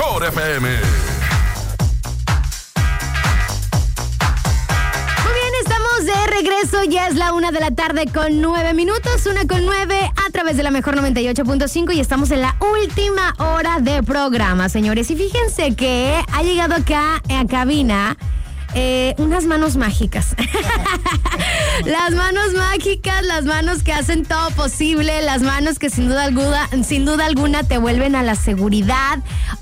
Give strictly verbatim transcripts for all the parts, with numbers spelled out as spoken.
Mejor F M. De regreso, ya es la una de la tarde con nueve minutos, una con nueve a través de la Mejor noventa y ocho punto cinco y estamos en la última hora de programa, señores. Y fíjense que ha llegado acá a cabina eh, unas manos mágicas. Las manos mágicas, las manos que hacen todo posible, las manos que sin duda alguna, sin duda alguna te vuelven a la seguridad,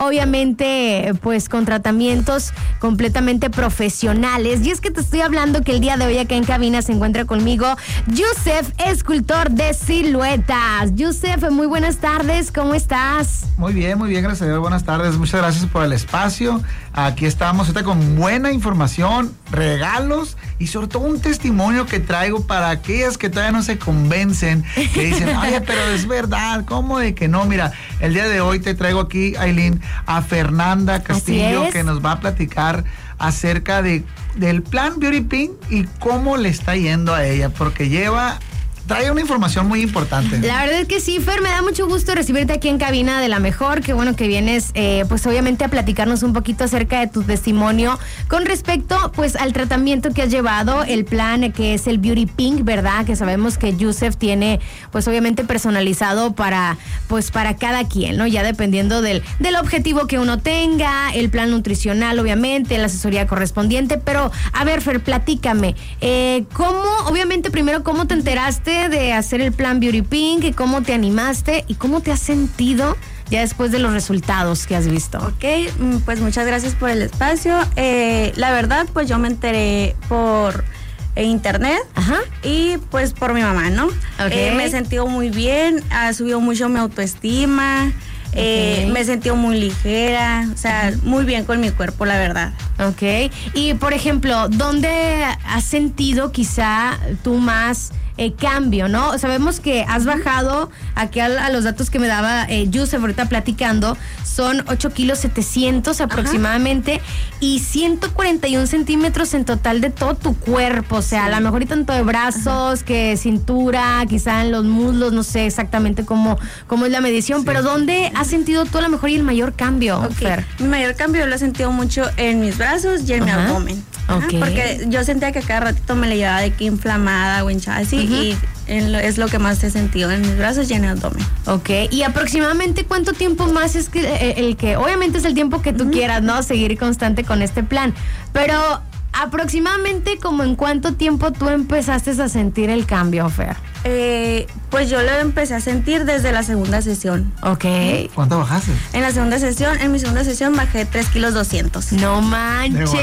obviamente pues con tratamientos completamente profesionales. Y es que te estoy hablando que el día de hoy acá en cabina se encuentra conmigo Yusef, escultor de siluetas. Yusef, muy buenas tardes, ¿cómo estás? Muy bien, muy bien, gracias a Dios, buenas tardes, muchas gracias por el espacio. Aquí estamos ahorita con buena información, regalos y sobre todo un testimonio que traigo para aquellas que todavía no se convencen, que dicen, oye, pero es verdad, ¿cómo de que no? Mira, el día de hoy te traigo aquí, Aileen, a Fernanda Castillo, que nos va a platicar acerca de del plan Beauty Pink y cómo le está yendo a ella, porque lleva... trae una información muy importante. La verdad es que sí, Fer, me da mucho gusto recibirte aquí en cabina de La Mejor. Qué bueno que vienes, eh, pues obviamente a platicarnos un poquito acerca de tu testimonio con respecto, pues, al tratamiento que has llevado, el plan que es el Beauty Pink, ¿verdad? Que sabemos que Yusef tiene, pues, obviamente personalizado para, pues, para cada quien, ¿no? Ya dependiendo del, del objetivo que uno tenga, el plan nutricional, obviamente, la asesoría correspondiente. Pero, a ver, Fer, platícame, eh, ¿cómo, obviamente, primero, cómo te enteraste de hacer el plan Beauty Pink, cómo te animaste y cómo te has sentido ya después de los resultados que has visto? Ok, pues muchas gracias por el espacio. Eh, la verdad, pues yo me enteré por internet. Ajá. Y pues por mi mamá, ¿no? Okay. Eh, me he sentido muy bien, ha subido mucho mi autoestima. Okay. Eh, me he sentido muy ligera, o sea, muy bien con mi cuerpo, la verdad. Ok, y por ejemplo, ¿dónde has sentido quizá tú más eh, cambio, no? Sabemos que has bajado, aquí a, a los datos que me daba eh, Yusef ahorita platicando, son ocho kilos setecientos aproximadamente. Ajá. Y ciento cuarenta y un centímetros en total de todo tu cuerpo, o sea, sí. A lo mejor y tanto de brazos, ajá, que cintura, quizá en los muslos, no sé exactamente cómo, cómo es la medición, sí. Pero ¿dónde has sentido tú a lo mejor y el mayor cambio, okay. Fer? Mi mayor cambio lo he sentido mucho en mis brazos y en Ajá. mi abdomen. Okay. Porque yo sentía que cada ratito me le llevaba de que inflamada o hinchada así, uh-huh. y en lo, es lo que más he sentido en mis brazos y en el abdomen. Ok, y aproximadamente ¿cuánto tiempo más es que eh, el que, obviamente es el tiempo que tú uh-huh. quieras, ¿no? Seguir constante con este plan, pero aproximadamente como en cuánto tiempo tú empezaste a sentir el cambio, Fer? Eh, pues yo lo empecé a sentir desde la segunda sesión. Ok. ¿Cuánto bajaste? En la segunda sesión, en mi segunda sesión bajé tres kilos doscientos. No manches,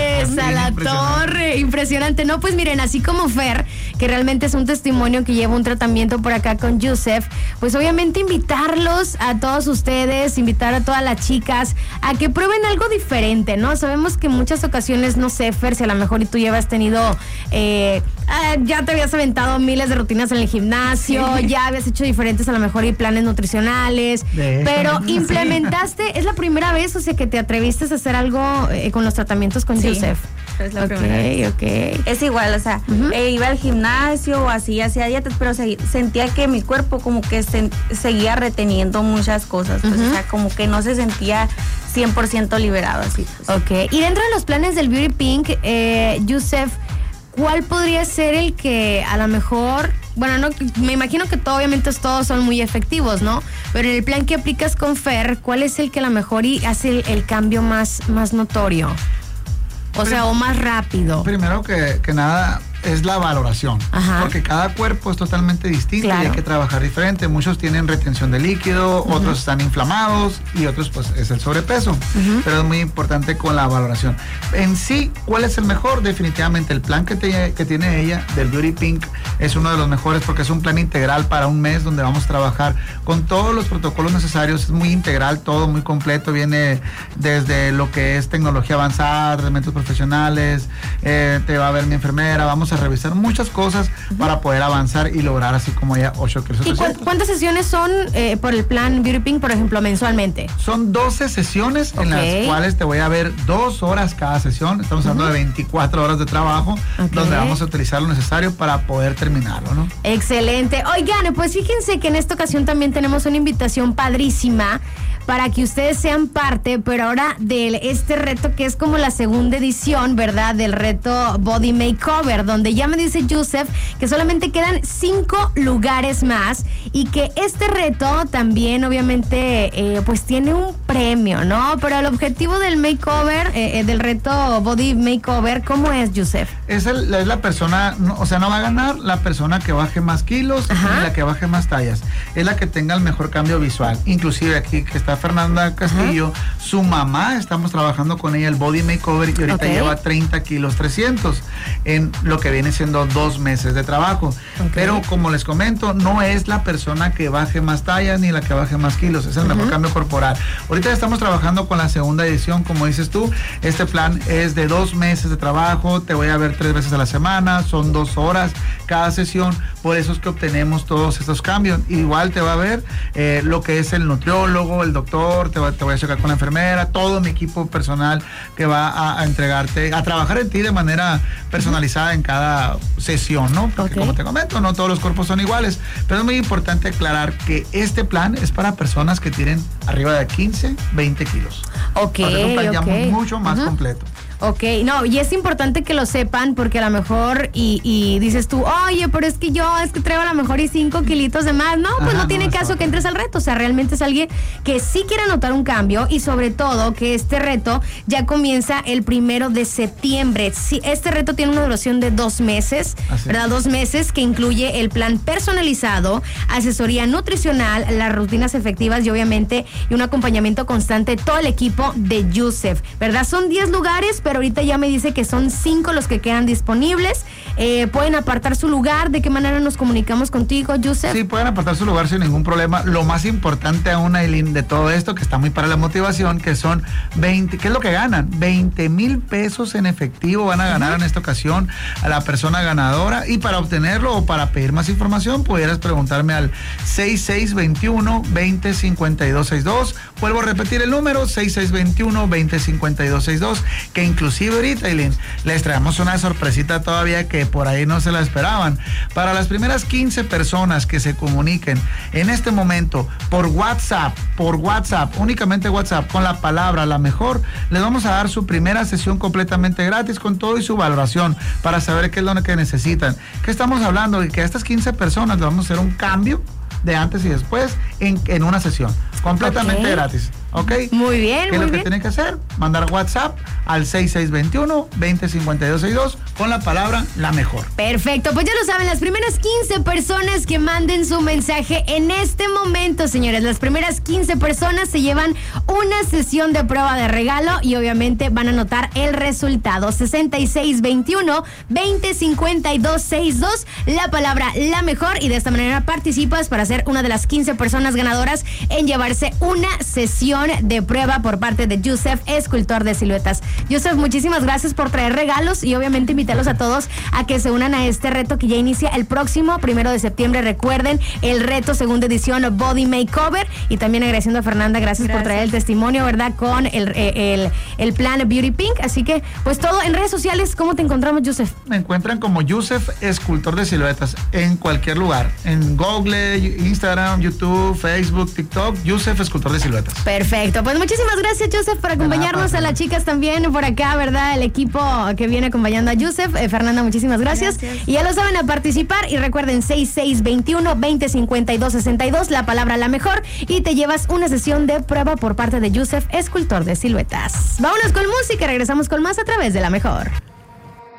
a la torre, impresionante. No, pues miren, así como Fer, que realmente es un testimonio que lleva un tratamiento por acá con Yusef, pues obviamente invitarlos a todos ustedes, invitar a todas las chicas a que prueben algo diferente, ¿no? Sabemos que en muchas ocasiones, no sé, Fer, si a lo mejor y tú ya has tenido, eh, eh, ya te habías aventado miles de rutinas en el gimnasio, sí. Ya habías hecho diferentes a lo mejor y planes nutricionales, pero eso, implementaste, sí. Es la primera vez, o sea, que te atreviste a hacer algo eh, con los tratamientos con sí. Yusef. Es la okay, primera vez. Okay. Es igual, o sea, uh-huh. eh, iba al gimnasio o así, hacía dietas, pero se, sentía que mi cuerpo como que se, seguía reteniendo muchas cosas, pues, uh-huh. O sea, como que no se sentía cien por ciento liberado, así. Pues. Ok, y dentro de los planes del Beauty Pink, eh, Yusef, ¿cuál podría ser el que a lo mejor, bueno, no, me imagino que todo, obviamente todos son muy efectivos, ¿no? Pero en el plan que aplicas con Fer, ¿cuál es el que a lo mejor y hace el, el cambio más, más notorio? O Prim- sea, o más rápido. Primero que, que nada es la valoración. Ajá. Porque cada cuerpo es totalmente distinto, claro. Y hay que trabajar diferente. Muchos tienen retención de líquido, uh-huh. Otros están inflamados y otros pues es el sobrepeso. Uh-huh. Pero es muy importante con la valoración. En sí, ¿cuál es el mejor? Definitivamente el plan que, te, que tiene ella del Beauty Pink es uno de los mejores porque es un plan integral para un mes donde vamos a trabajar con todos los protocolos necesarios. Es muy integral, todo muy completo. Viene desde lo que es tecnología avanzada, elementos profesionales, eh, te va a ver mi enfermera, vamos a revisar muchas cosas uh-huh. Para poder avanzar y lograr así como ella ocho kilos. ¿Y cu- cuántas sesiones son eh, por el plan Beauty Pink, por ejemplo, mensualmente? Son doce sesiones, okay. En las cuales te voy a ver dos horas cada sesión. Estamos hablando uh-huh. de veinticuatro horas de trabajo, okay. Donde vamos a utilizar lo necesario para poder terminarlo, ¿no? Excelente. Oigan, pues fíjense que en esta ocasión también tenemos una invitación padrísima para que ustedes sean parte, pero ahora de este reto que es como la segunda edición, ¿verdad? Del reto Body Makeover, donde ya me dice Yusef que solamente quedan cinco lugares más y que este reto también obviamente eh, pues tiene un premio, ¿no? Pero el objetivo del makeover, eh, del reto Body Makeover, ¿cómo es, Yusef? Es, el, es la persona, no, o sea, no va a ganar la persona que baje más kilos, Ajá. ni la que baje más tallas. Es la que tenga el mejor cambio visual. Inclusive aquí que está Fernanda Castillo, Ajá. su mamá, estamos trabajando con ella el Body Makeover y ahorita okay. lleva treinta kilos trescientos en lo que viene siendo dos meses de trabajo. Okay. Pero como les comento, no es la persona que baje más tallas ni la que baje más kilos, es el uh-huh. mejor cambio corporal. Ahorita estamos trabajando con la segunda edición, como dices tú. Este plan es de dos meses de trabajo, te voy a ver tres veces a la semana, son dos horas cada sesión, por eso es que obtenemos todos estos cambios. Igual te va a ver eh, lo que es el nutriólogo, el doctor, te, va, te voy a checar con la enfermera, todo mi equipo personal que va a, a entregarte, a trabajar en ti de manera personalizada en cada sesión, ¿no? Porque okay. como te comento, no todos los cuerpos son iguales, pero es muy importante aclarar que este plan es para personas que tienen arriba de quince, veinte kilos. Ok, Entonces, es un plan okay. ya mucho más uh-huh. completo. Ok, no, y es importante que lo sepan porque a lo mejor y, y dices tú, oye, pero es que yo, es que traigo a lo mejor y cinco kilitos de más. No, pues Ajá, no tiene no, caso que entres al reto. O sea, realmente es alguien que sí quiere notar un cambio y sobre todo que este reto ya comienza el primero de septiembre. Sí, este reto tiene una duración de dos meses, Así. ¿verdad? Dos meses que incluye el plan personalizado, asesoría nutricional, las rutinas efectivas y obviamente y un acompañamiento constante de todo el equipo de Yusef, ¿verdad? Son diez lugares, pero ahorita ya me dice que son cinco los que quedan disponibles. Eh, pueden apartar su lugar. ¿De qué manera nos comunicamos contigo, Yusef? Sí, pueden apartar su lugar sin ningún problema. Lo más importante aún, Aileen, de todo esto, que está muy para la motivación, que son veinte, ¿qué es lo que ganan? veinte mil pesos en efectivo van a ganar uh-huh. en esta ocasión a la persona ganadora. Y para obtenerlo o para pedir más información, pudieras preguntarme al seis seis dos uno, dos cero cinco dos seis dos. Vuelvo a repetir el número, seis seis dos uno, dos cero cinco dos seis dos, que inclusive ahorita, Aileen, les traemos una sorpresita todavía que por ahí no se la esperaban. Para las primeras quince personas que se comuniquen en este momento por WhatsApp, por WhatsApp, únicamente WhatsApp, con la palabra la mejor, les vamos a dar su primera sesión completamente gratis con todo y su valoración para saber qué es lo que necesitan. ¿Qué estamos hablando? Y que a estas quince personas les vamos a hacer un cambio de antes y después en, en una sesión, completamente okay. gratis. ¿Ok? Muy bien, ¿Qué es muy lo que bien. tienen que hacer? Mandar WhatsApp al seis seis dos uno, dos cero cinco dos seis dos con la palabra la mejor. Perfecto, pues ya lo saben, las primeras quince personas que manden su mensaje en este momento, señores, las primeras quince personas se llevan una sesión de prueba de regalo y obviamente van a anotar el resultado. sesenta y seis veintiuno, veinte cincuenta y dos sesenta y dos, la palabra la mejor, y de esta manera participas para ser una de las quince personas ganadoras en llevarse una sesión de prueba por parte de Yusef, escultor de siluetas. Yusef, muchísimas gracias por traer regalos y obviamente invitarlos a todos a que se unan a este reto que ya inicia el próximo primero de septiembre. Recuerden, el reto segunda edición Body Makeover, y también agradeciendo a Fernanda, gracias, gracias. por traer el testimonio, ¿verdad? Con el, el, el plan Beauty Pink. Así que, pues todo en redes sociales. ¿Cómo te encontramos, Yusef? Me encuentran como Yusef, escultor de siluetas, en cualquier lugar, en Google, Instagram, YouTube, Facebook, TikTok, Yusef, escultor de siluetas. Perfecto. Perfecto, pues muchísimas gracias, Yusef, por acompañarnos. Nada, a las chicas también por acá, ¿verdad? El equipo que viene acompañando a Yusef. Eh, Fernanda, muchísimas gracias. gracias. Y ya lo saben, a participar. Y recuerden, seis seis veintiuno, veinte cincuenta y dos sesenta y dos, la palabra la mejor. Y te llevas una sesión de prueba por parte de Yusef, escultor de siluetas. Vámonos con música, regresamos con más a través de la mejor.